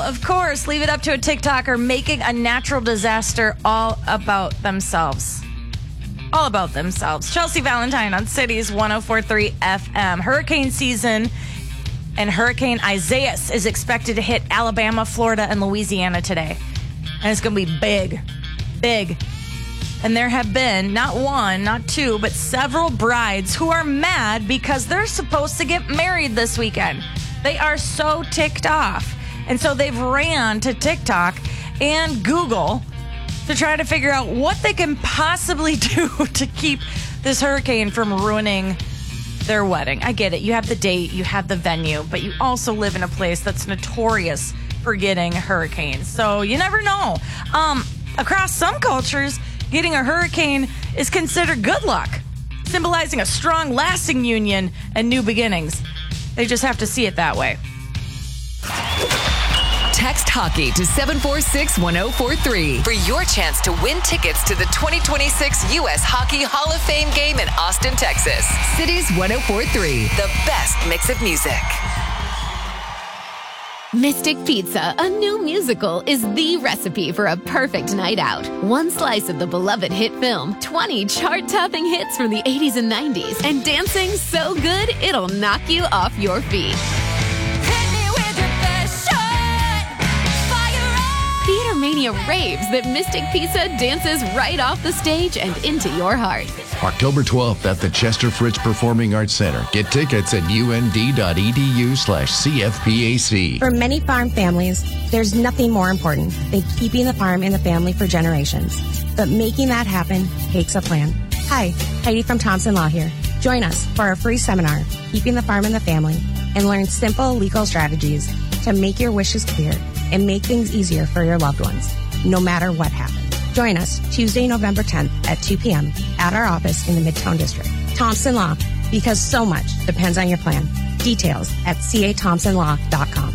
of course, leave it up to a TikToker making a natural disaster all about themselves. All about themselves. Chelsea Valentine on Cities 104.3 FM. Hurricane season and Hurricane Isaias is expected to hit Alabama, Florida, and Louisiana today. And it's going to be big. Big. And there have been not one, not two, but several brides who are mad because they're supposed to get married this weekend. They are so ticked off. And so they've ran to TikTok and Google to try to figure out what they can possibly do to keep this hurricane from ruining their wedding. I get it. You have the date, you have the venue, but you also live in a place that's notorious for getting hurricanes. So you never know. Across some cultures, getting a hurricane is considered good luck, symbolizing a strong, lasting union and new beginnings. They just have to see it that way. Text hockey to 746-1043 for your chance to win tickets to the 2026 U.S. Hockey Hall of Fame game in Austin, Texas. Cities 104.3, the best mix of music. Mystic Pizza, a new musical, is the recipe for a perfect night out. One slice of the beloved hit film, 20 chart-topping hits from the 80s and 90s, and dancing so good it'll knock you off your feet. Hit me with your best shot. Fire up. Theater Mania raves that Mystic Pizza dances right off the stage and into your heart. October 12th at the Chester Fritz Performing Arts Center. Get tickets at und.edu/CFPAC. For many farm families, there's nothing more important than keeping the farm in the family for generations. But making that happen takes a plan. Hi, Heidi from Thompson Law here. Join us for our free seminar, Keeping the Farm in the Family, and learn simple legal strategies to make your wishes clear and make things easier for your loved ones, no matter what happens. Join us Tuesday, November 10th at 2 p.m. at our office in the Midtown District. Thompson Law, because so much depends on your plan. Details at cathompsonlaw.com.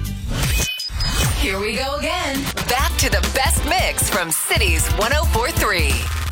Here we go again. Back to the best mix from Cities 104.3.